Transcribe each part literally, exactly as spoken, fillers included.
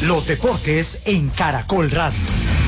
Los deportes en Caracol Radio.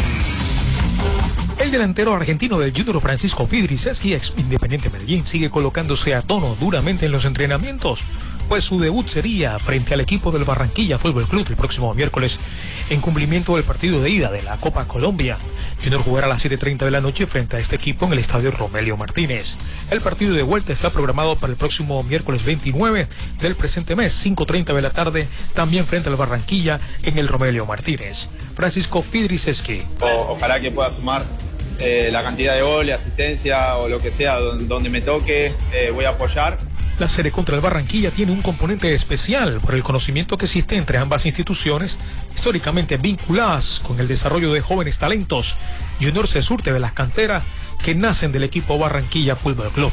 El delantero argentino del Junior Francisco Fidriceski, ex Independiente Medellín, sigue colocándose a tono duramente en los entrenamientos, pues su debut sería frente al equipo del Barranquilla Fútbol Club el próximo miércoles en cumplimiento del partido de ida de la Copa Colombia. Junior jugará a las siete y media de la noche frente a este equipo en el estadio Romelio Martínez. El partido de vuelta está programado para el próximo miércoles veintinueve del presente mes, cinco y media de la tarde, también frente al Barranquilla en el Romelio Martínez. Francisco Fidriceski. O, ojalá que pueda sumar eh, la cantidad de goles, asistencia o lo que sea, donde, donde me toque, eh, voy a apoyar. La serie contra el Barranquilla tiene un componente especial por el conocimiento que existe entre ambas instituciones, históricamente vinculadas con el desarrollo de jóvenes talentos. Junior se surte de las canteras que nacen del equipo Barranquilla Fútbol Club.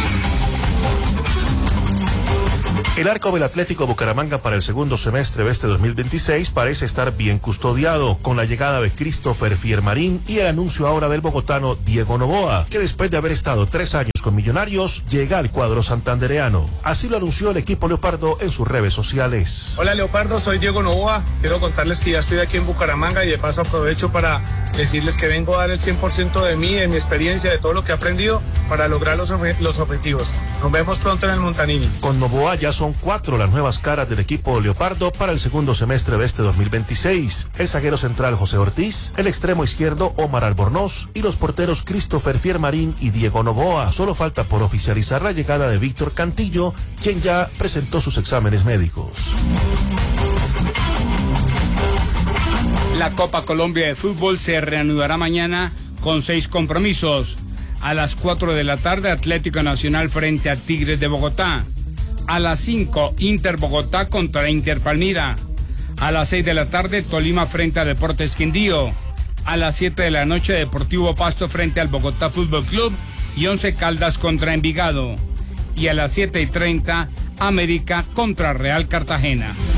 El arco del Atlético Bucaramanga para el segundo semestre de este dos mil veintiséis parece estar bien custodiado, con la llegada de Christopher Fiermarín y el anuncio ahora del bogotano Diego Noboa, que después de haber estado tres años con Millonarios, llega al cuadro santandereano. Así lo anunció el equipo Leopardo en sus redes sociales. Hola Leopardo, soy Diego Noboa. Quiero contarles que ya estoy aquí en Bucaramanga y de paso aprovecho para decirles que vengo a dar el cien por ciento de mí, de mi experiencia, de todo lo que he aprendido para lograr los, obje- los objetivos. Nos vemos pronto en el Montanini. Con Noboa ya son cuatro las nuevas caras del equipo Leopardo para el segundo semestre de este dos mil veintiséis. El zaguero central José Ortiz, el extremo izquierdo Omar Albornoz y los porteros Christopher Fiermarín y Diego Noboa. Solo falta por oficializar la llegada de Víctor Cantillo, quien ya presentó sus exámenes médicos. La Copa Colombia de Fútbol se reanudará mañana con seis compromisos. A las cuatro de la tarde, Atlético Nacional frente a Tigres de Bogotá. A las cinco, Inter Bogotá contra Inter Palmira. A las seis de la tarde, Tolima frente a Deportes Quindío. A las siete de la noche, Deportivo Pasto frente al Bogotá Fútbol Club y Once Caldas contra Envigado. Y a las siete y treinta, América contra Real Cartagena.